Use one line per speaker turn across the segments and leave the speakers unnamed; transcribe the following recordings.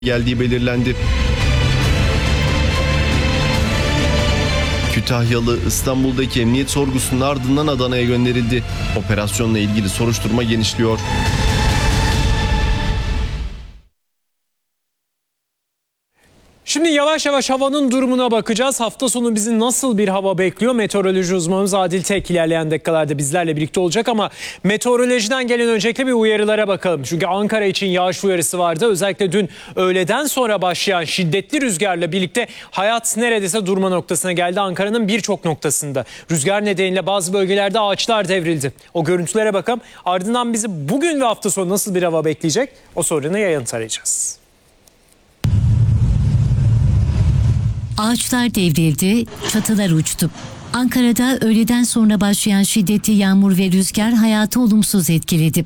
geldiği belirlendi. Kütahyalı İstanbul'daki emniyet sorgusunun ardından Adana'ya gönderildi. Operasyonla ilgili soruşturma genişliyor.
Şimdi yavaş yavaş havanın durumuna bakacağız. Hafta sonu bizi nasıl bir hava bekliyor? Meteoroloji uzmanımız Adil Tek ilerleyen dakikalarda bizlerle birlikte olacak ama meteorolojiden gelen öncelikle bir uyarılara bakalım. Çünkü Ankara için yağış uyarısı vardı. Özellikle dün öğleden sonra başlayan şiddetli rüzgarla birlikte hayat neredeyse durma noktasına geldi. Ankara'nın birçok noktasında. Rüzgar nedeniyle bazı bölgelerde ağaçlar devrildi. O görüntülere bakalım. Ardından bizi bugün ve hafta sonu nasıl bir hava bekleyecek? O soruna yanıt arayacağız.
Ağaçlar devrildi, çatılar uçtu. Ankara'da öğleden sonra başlayan şiddetli yağmur ve rüzgar hayatı olumsuz etkiledi.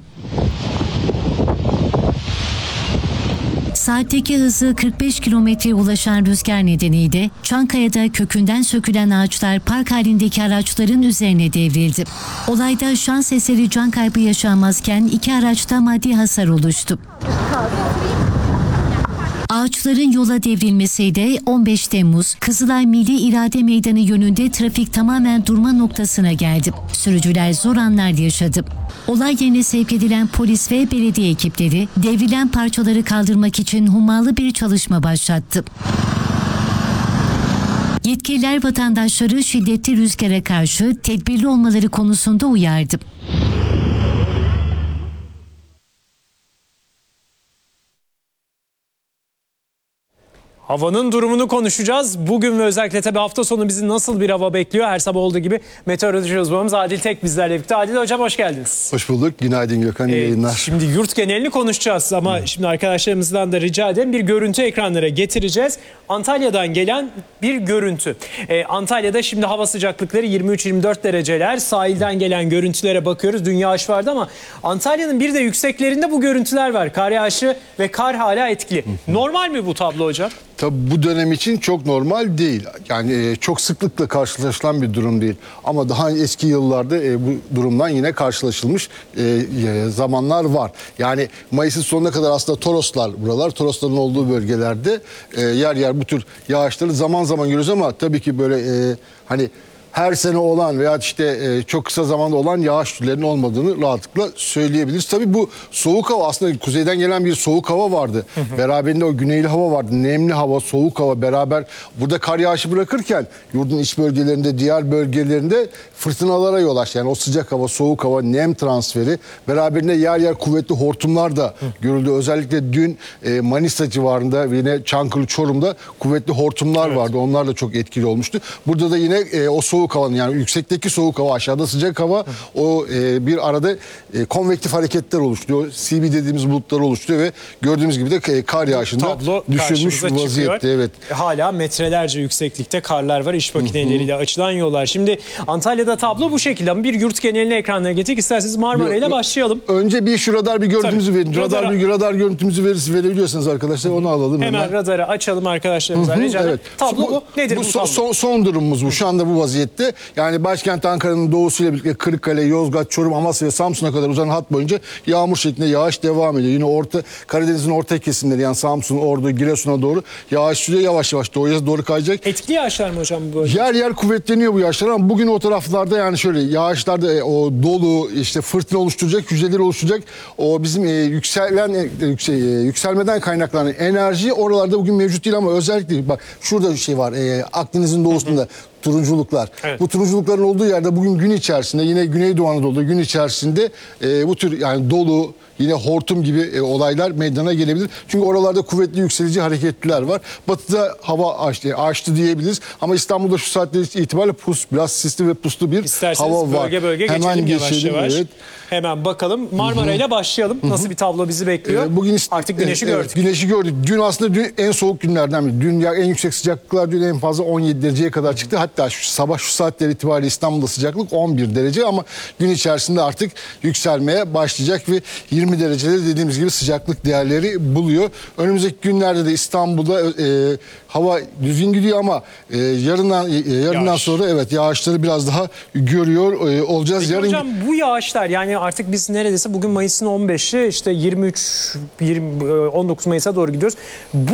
Saatteki hızı 45 kilometreye ulaşan rüzgar nedeniyle Çankaya'da kökünden sökülen ağaçlar park halindeki araçların üzerine devrildi. Olayda şans eseri can kaybı yaşanmazken 2 araçta maddi hasar oluştu. Ağaçların yola devrilmesiyle 15 Temmuz Kızılay Milli İrade Meydanı yönünde trafik tamamen durma noktasına geldi. Sürücüler zor anlar yaşadı. Olay yerine sevk edilen polis ve belediye ekipleri devrilen parçaları kaldırmak için hummalı bir çalışma başlattı. Yetkililer vatandaşları şiddetli rüzgara karşı tedbirli olmaları konusunda uyardı.
Havanın durumunu konuşacağız. Bugün ve özellikle tabii hafta sonu bizi nasıl bir hava bekliyor? Her sabah olduğu gibi meteoroloji uzmanımız Adil Tek bizlerle birlikte. Adil Hocam hoş geldiniz.
Hoş bulduk. Günaydın Gökhan. İyi yayınlar.
Şimdi yurt genelini konuşacağız ama şimdi arkadaşlarımızdan da rica edeyim. Bir görüntü ekranlara getireceğiz. Antalya'dan gelen bir görüntü. Antalya'da şimdi hava sıcaklıkları 23-24 dereceler. Sahilden gelen görüntülere bakıyoruz. Dün yağış vardı ama Antalya'nın bir de yükseklerinde bu görüntüler var. Kar yağışı ve kar hala etkili. Normal mi bu tablo hocam?
Tabii bu dönem için çok normal değil. Yani çok sıklıkla karşılaşılan bir durum değil. Ama daha eski yıllarda bu durumdan yine karşılaşılmış zamanlar var. Yani Mayıs'ın sonuna kadar aslında Toroslar buralar. Torosların olduğu bölgelerde yer yer bu tür yağışları zaman zaman görüyoruz ama tabii ki böyle hani her sene olan veya işte çok kısa zamanda olan yağış türlerinin olmadığını rahatlıkla söyleyebiliriz. Tabii bu soğuk hava aslında kuzeyden gelen bir soğuk hava vardı. Beraberinde o güneyli hava vardı. Nemli hava, soğuk hava beraber burada kar yağışı bırakırken yurdun iç bölgelerinde, diğer bölgelerinde fırtınalara yol açtı. Yani o sıcak hava, soğuk hava, nem transferi beraberinde yer yer kuvvetli hortumlar da görüldü. Özellikle dün Manisa civarında ve yine Çankırı, Çorum'da kuvvetli hortumlar vardı. Onlar da çok etkili olmuştu. Burada da yine o soğuk havanın yani yüksekteki soğuk hava aşağıda sıcak hava o bir arada konvektif hareketler oluşturuyor. CB dediğimiz bulutlar oluşturuyor ve gördüğümüz gibi de kar yağışında düşürmüş vaziyette. Evet.
Hala metrelerce yükseklikte karlar var. İş makineleriyle açılan yollar. Şimdi Antalya'da tablo bu şekilde ama bir yurt genelini ekranlara getirdik. İsterseniz Marmara ile başlayalım.
Önce bir şu radar bir görüntümüzü verin. Radar görüntümüzü verebiliyorsanız arkadaşlar onu alalım.
Hemen radarı açalım arkadaşlarımıza.
Evet.
Tablo bu. Nedir bu tablo?
Son durumumuz bu. Şu anda bu vaziyette. Yani başkent Ankara'nın doğusuyla birlikte Kırıkkale, Yozgat, Çorum, Amasya ve Samsun'a kadar uzanan hat boyunca yağmur şeklinde yağış devam ediyor. Yine Karadeniz'in orta kesimleri yani Samsun, Ordu, Giresun'a doğru yağış sürüyor. Yavaş yavaş doğuya doğru kayacak.
Etkili yağışlar mı hocam bu bölgede?
Yer yer kuvvetleniyor bu yağışlar ama bugün o taraflarda yani şöyle yağışlarda o dolu işte fırtına oluşturacak, hücreleri oluşturacak. O bizim yükselmeden kaynaklanan enerji oralarda bugün mevcut değil ama özellikle bak şurada bir şey var. Akdeniz'in doğusunda turunculuklar. Evet. Bu turunculukların olduğu yerde bugün gün içerisinde yine Güneydoğu Anadolu'da gün içerisinde bu tür yani dolu yine hortum gibi olaylar meydana gelebilir. Çünkü oralarda kuvvetli yükselici hareketliler var. Batıda hava açtı diyebiliriz. Ama İstanbul'da şu saatte itibariyle biraz sisli ve puslu bir hava var.
Bölge bölge
hemen
geçelim yavaş.
Evet.
Hemen bakalım. Marmara ile başlayalım. Nasıl bir tablo bizi bekliyor?
Bugün
artık güneşi gördük.
Güneşi gördük. Dün aslında en soğuk günlerden biri. Dün en yüksek sıcaklıklar dün en fazla 17 dereceye kadar çıktı. Hatta şu saatler itibariyle İstanbul'da sıcaklık 11 derece ama gün içerisinde artık yükselmeye başlayacak ve 20 derecede dediğimiz gibi sıcaklık değerleri buluyor. Önümüzdeki günlerde de İstanbul'da hava düzgün gidiyor ama yarından
Yağış.
sonra evet yağışları biraz daha görüyor olacağız.
Peki
Yarın
hocam bu yağışlar yani artık biz neredeyse bugün Mayıs'ın 15'i işte 19 Mayıs'a doğru gidiyoruz.